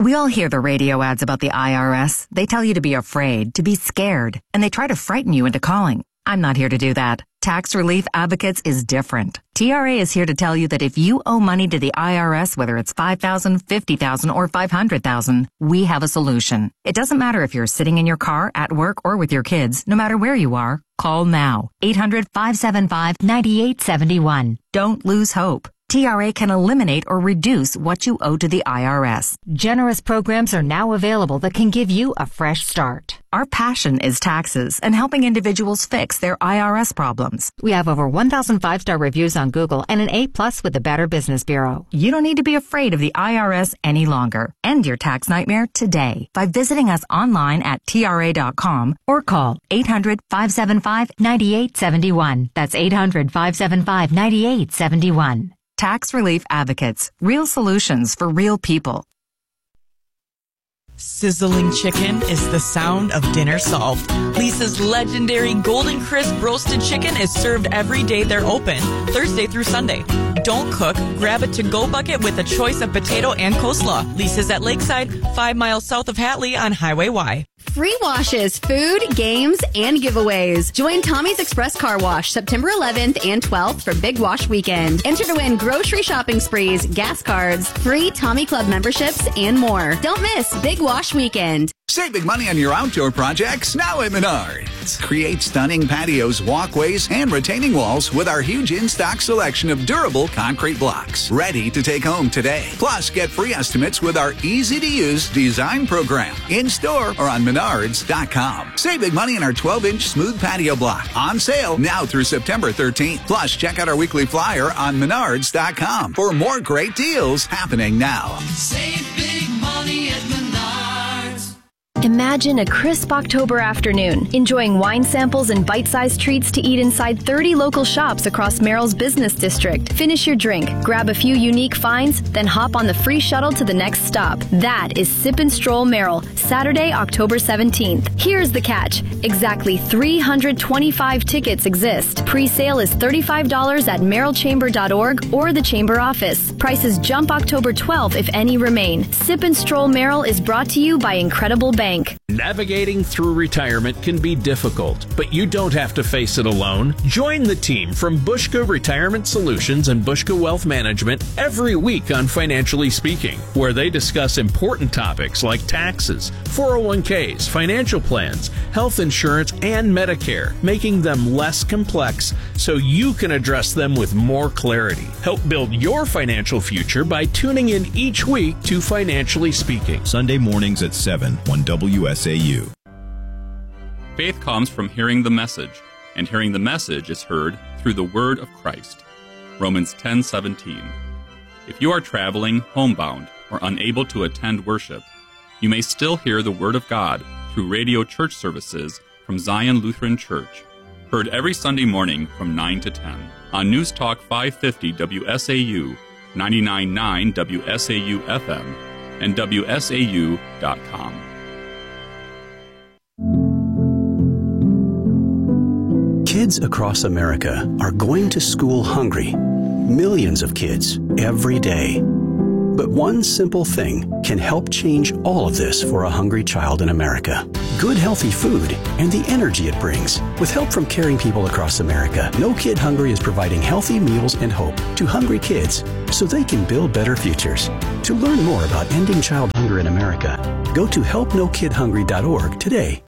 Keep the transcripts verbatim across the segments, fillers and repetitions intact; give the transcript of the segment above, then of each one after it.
We all hear the radio ads about the I R S. They tell you to be afraid, to be scared, and they try to frighten you into calling. I'm not here to do that. Tax Relief Advocates is different. T R A is here to tell you that if you owe money to the I R S, whether it's five thousand dollars, fifty thousand dollars, or five hundred thousand dollars, we have a solution. It doesn't matter if you're sitting in your car, at work, or with your kids. No matter where you are, call now. eight hundred, five seven five, nine eight seven one. Don't lose hope. T R A can eliminate or reduce what you owe to the I R S. Generous programs are now available that can give you a fresh start. Our passion is taxes and helping individuals fix their I R S problems. We have over one thousand five-star reviews on Google and an A plus with the Better Business Bureau. You don't need to be afraid of the I R S any longer. End your tax nightmare today by visiting us online at T R A dot com or call eight hundred, five seven five, nine eight seven one. That's eight hundred, five seven five, nine eight seven one. Tax Relief Advocates. Real solutions for real people. Sizzling chicken is the sound of dinner solved. Lisa's legendary Golden Crisp roasted chicken is served every day they're open, Thursday through Sunday. Don't cook, grab a to-go bucket with a choice of potato and coleslaw. Lisa's at Lakeside, five miles south of Hatley on Highway Y. Free washes, food, games, and giveaways. Join Tommy's Express Car Wash September eleventh and twelfth for Big Wash Weekend. Enter to win grocery shopping sprees, gas cards, free Tommy Club memberships, and more. Don't miss Big Wash Weekend. Save big money on your outdoor projects now at Menards. Create stunning patios, walkways, and retaining walls with our huge in-stock selection of durable concrete blocks. Ready to take home today. Plus, get free estimates with our easy-to-use design program. In-store or on Menards dot com. Save big money on our twelve-inch smooth patio block. On sale now through September thirteenth. Plus, check out our weekly flyer on Menards dot com for more great deals happening now. Save big money at Menards. Imagine a crisp October afternoon, enjoying wine samples and bite-sized treats to eat inside thirty local shops across Merrill's business district. Finish your drink, grab a few unique finds, then hop on the free shuttle to the next stop. That is Sip and Stroll Merrill, Saturday, October seventeenth. Here's the catch. Exactly three hundred twenty-five tickets exist. Pre-sale is thirty-five dollars at merrill chamber dot org or the Chamber office. Prices jump October twelfth if any remain. Sip and Stroll Merrill is brought to you by Incredible Bank. Navigating through retirement can be difficult, but you don't have to face it alone. Join the team from Bushka Retirement Solutions and Bushka Wealth Management every week on Financially Speaking, where they discuss important topics like taxes, four oh one k's, financial plans, health insurance, and Medicare, making them less complex so you can address them with more clarity. Help build your financial future by tuning in each week to Financially Speaking. Sunday mornings at seven on W S A U. Faith comes from hearing the message, and hearing the message is heard through the word of Christ. Romans ten seventeen. If you are traveling, homebound, or unable to attend worship, you may still hear the word of God through radio church services from Zion Lutheran Church, heard every Sunday morning from nine to ten on News Talk five fifty W S A U, ninety-nine point nine W S A U F M, and W S A U dot com. Kids across America are going to school hungry. Millions of kids every day. But one simple thing can help change all of this for a hungry child in America. Good, healthy food and the energy it brings. With help from caring people across America, No Kid Hungry is providing healthy meals and hope to hungry kids so they can build better futures. To learn more about ending child hunger in America, go to help no kid hungry dot org today.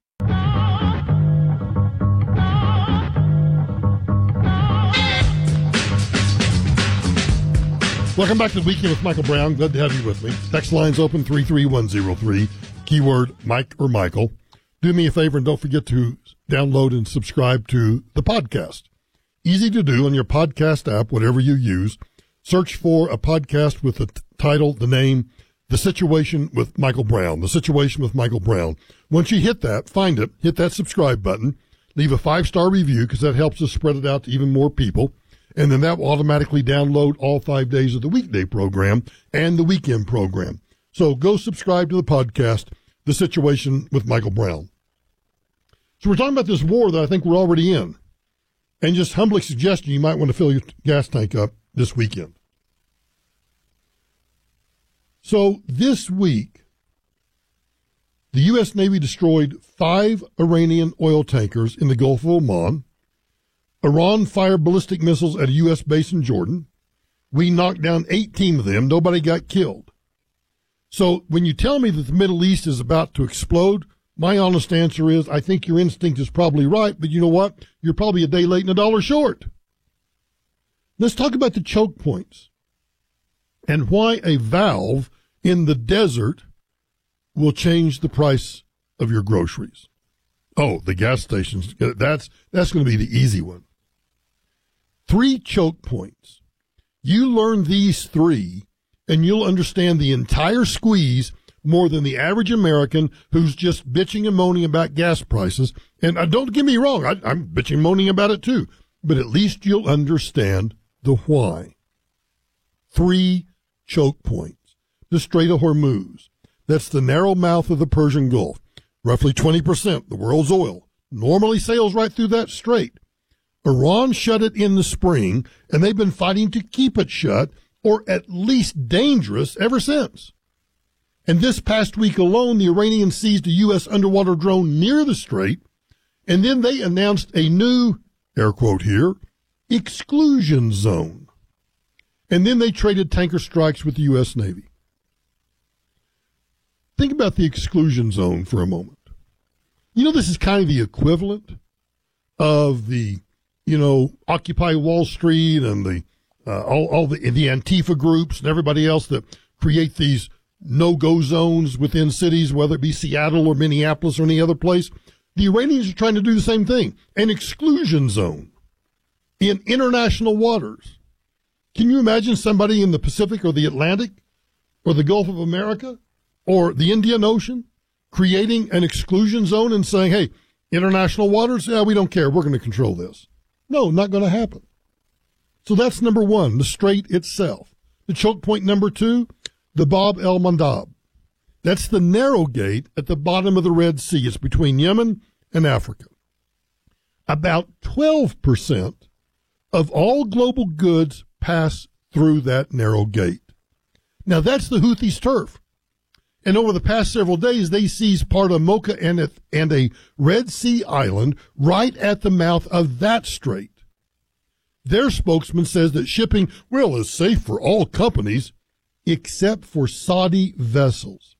Welcome back to the Weekend with Michael Brown. Glad to have you with me. Text lines open three three one zero three. Keyword Mike or Michael. Do me a favor and don't forget to download and subscribe to the podcast. Easy to do on your podcast app, whatever you use. Search for a podcast with the t- title, the name, The Situation with Michael Brown. The Situation with Michael Brown. Once you hit that, find it, hit that subscribe button, leave a five-star review because that helps us spread it out to even more people. And then that will automatically download all five days of the weekday program and the weekend program. So go subscribe to the podcast, The Situation with Michael Brown. So we're talking about this war that I think we're already in. And just humbly suggesting you might want to fill your gas tank up this weekend. So this week, The U S. Navy destroyed five Iranian oil tankers in the Gulf of Oman. Iran fired ballistic missiles at a U S base in Jordan. We knocked down eighteen of them. Nobody got killed. So when you tell me that the Middle East is about to explode, my honest answer is I think your instinct is probably right, but you know what? You're probably a day late and a dollar short. Let's talk about the choke points and why a valve in the desert will change the price of your groceries. Oh, the gas stations, that's, that's going to be the easy one. Three choke points. You learn these three, and you'll understand the entire squeeze more than the average American who's just bitching and moaning about gas prices. And uh, don't get me wrong, I, I'm bitching and moaning about it too. But at least you'll understand the why. Three choke points. The Strait of Hormuz. That's the narrow mouth of the Persian Gulf. Roughly twenty percent of the world's oil normally sails right through that strait. Iran shut it in the spring, and they've been fighting to keep it shut, or at least dangerous, ever since. And this past week alone, the Iranians seized a U S underwater drone near the strait, and then they announced a new, air quote here, exclusion zone. And then they traded tanker strikes with the U S. Navy. Think about the exclusion zone for a moment. You know, this is kind of the equivalent of the, you know, Occupy Wall Street and the uh, all, all the, the Antifa groups and everybody else that create these no-go zones within cities, whether it be Seattle or Minneapolis or any other place. The Iranians are trying to do the same thing, an exclusion zone in international waters. Can you imagine somebody in the Pacific or the Atlantic or the Gulf of America or the Indian Ocean creating an exclusion zone and saying, hey, international waters, yeah, we don't care, we're going to control this? No, not going to happen. So that's number one, the strait itself. The choke point number two, the Bab el-Mandab. That's the narrow gate at the bottom of the Red Sea. It's between Yemen and Africa. About twelve percent of all global goods pass through that narrow gate. Now, that's the Houthis' turf. And over the past several days, they seized part of Mocha and a, and a Red Sea island right at the mouth of that strait. Their spokesman says that shipping, well, is safe for all companies except for Saudi vessels.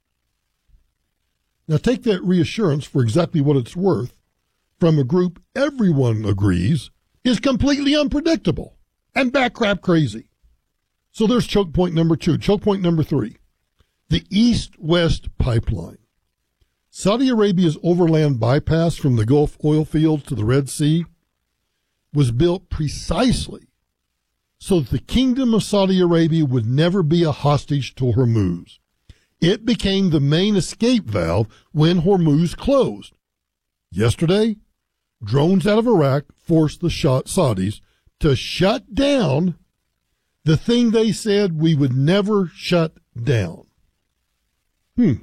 Now, take that reassurance for exactly what it's worth from a group everyone agrees is completely unpredictable and backcrap crazy. So there's choke point number two. Choke point number three. The East-West Pipeline. Saudi Arabia's overland bypass from the Gulf oil fields to the Red Sea was built precisely so that the Kingdom of Saudi Arabia would never be a hostage to Hormuz. It became the main escape valve when Hormuz closed. Yesterday, drones out of Iraq forced the Saudis to shut down the thing they said we would never shut down. Hmm.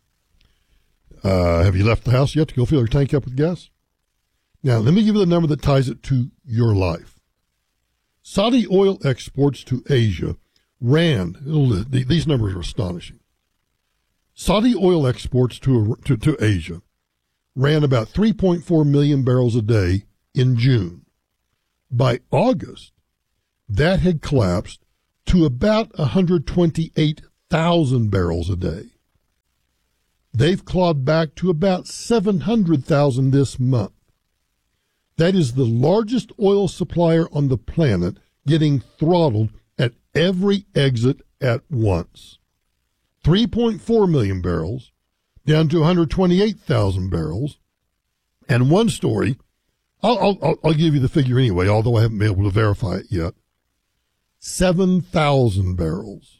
Uh, have you left the house yet to go fill your tank up with gas? Now, let me give you the number that ties it to your life. Saudi oil exports to Asia ran, these numbers are astonishing. Saudi oil exports to, to, to Asia ran about three point four million barrels a day in June. By August, that had collapsed to about one hundred twenty-eight thousand barrels a day. They've clawed back to about seven hundred thousand this month. That is the largest oil supplier on the planet getting throttled at every exit at once. three point four million barrels down to one hundred twenty-eight thousand barrels. And one story, I'll, I'll, I'll give you the figure anyway, although I haven't been able to verify it yet. seven thousand barrels.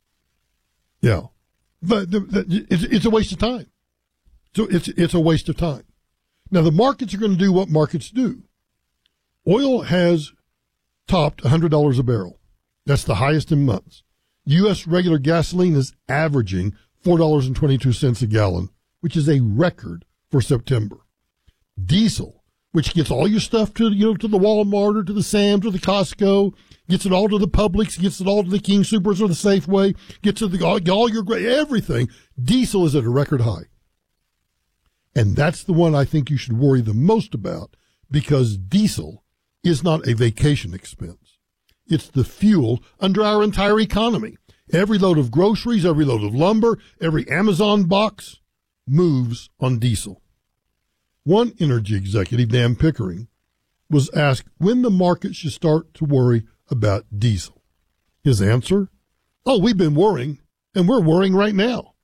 Yeah. But it's, it's a waste of time. So it's, it's a waste of time. Now, the markets are going to do what markets do. Oil has topped one hundred dollars a barrel. That's the highest in months. U S regular gasoline is averaging four dollars and twenty-two cents a gallon, which is a record for September. Diesel, which gets all your stuff to, you know, to the Walmart or to the Sam's or the Costco, gets it all to the Publix, gets it all to the King Supers or the Safeway, gets it to the, all, all your, everything. Diesel is at a record high. And that's the one I think you should worry the most about, because diesel is not a vacation expense. It's the fuel under our entire economy. Every load of groceries, every load of lumber, every Amazon box moves on diesel. One energy executive, Dan Pickering, was asked when the market should start to worry about diesel. His answer, oh, we've been worrying, and we're worrying right now.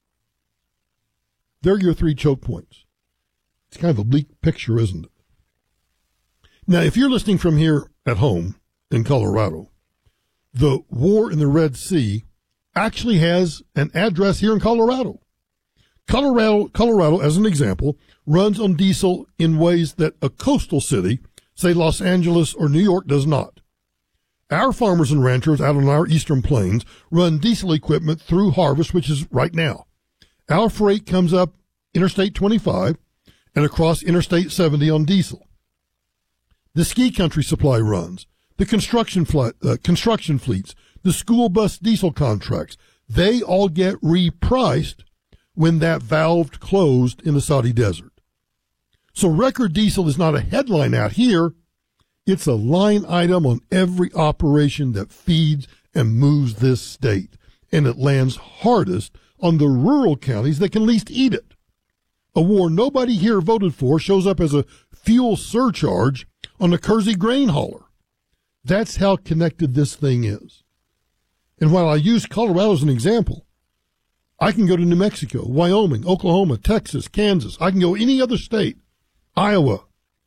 There are your three choke points. It's kind of a bleak picture, isn't it? Now, if you're listening from here at home in Colorado, the war in the Red Sea actually has an address here in Colorado. Colorado, Colorado, as an example, runs on diesel in ways that a coastal city, say Los Angeles or New York, does not. Our farmers and ranchers out on our eastern plains run diesel equipment through harvest, which is right now. Our freight comes up Interstate twenty-five and across Interstate seventy on diesel. The ski country supply runs, the construction, fl- uh, construction fleets, the school bus diesel contracts, they all get repriced when that valve closed in the Saudi desert. So record diesel is not a headline out here. It's a line item on every operation that feeds and moves this state. And it lands hardest on the rural counties that can least eat it. A war nobody here voted for shows up as a fuel surcharge on the Kersey grain hauler. That's how connected this thing is. And while I use Colorado as an example, I can go to New Mexico, Wyoming, Oklahoma, Texas, Kansas. I can go any other state, Iowa,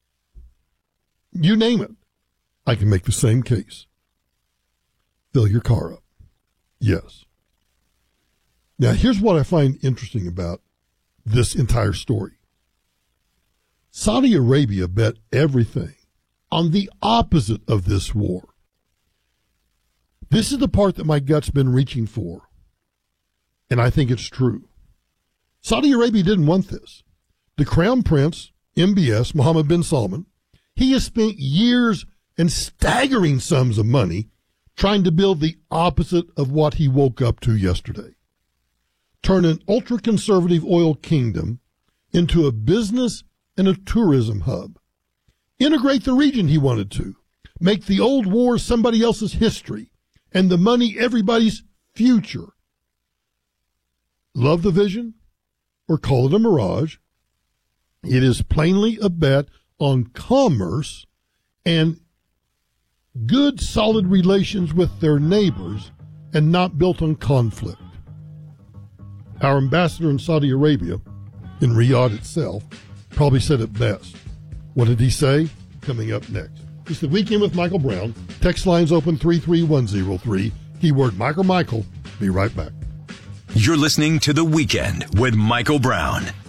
you name it. I can make the same case. Fill your car up. Yes. Now, here's what I find interesting about this entire story. Saudi Arabia bet everything on the opposite of this war. This is the part that my gut's been reaching for, and I think it's true. Saudi Arabia didn't want this. The Crown Prince, M B S, Mohammed bin Salman, he has spent years and staggering sums of money trying to build the opposite of what he woke up to yesterday. Turn an ultra-conservative oil kingdom into a business and a tourism hub. Integrate the region he wanted to. Make the old wars somebody else's history and the money everybody's future. Love the vision or call it a mirage. It is plainly a bet on commerce and good, solid relations with their neighbors and not built on conflict. Our ambassador in Saudi Arabia, in Riyadh itself, probably said it best. What did he say? Coming up next. It's the Weekend with Michael Brown. Text lines open three three one zero three. Keyword Michael Michael. Be right back. You're listening to The Weekend with Michael Brown